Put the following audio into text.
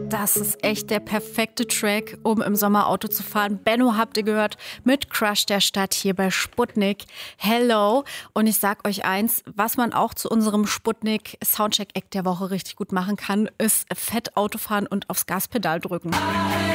Das ist echt der perfekte Track, um im Sommer Auto zu fahren. Benno habt ihr gehört mit Crush der Stadt hier bei Sputnik. Hello. Und ich sag euch eins, was man auch zu unserem Sputnik Soundcheck-Act der Woche richtig gut machen kann, ist fett Autofahren und aufs Gaspedal drücken.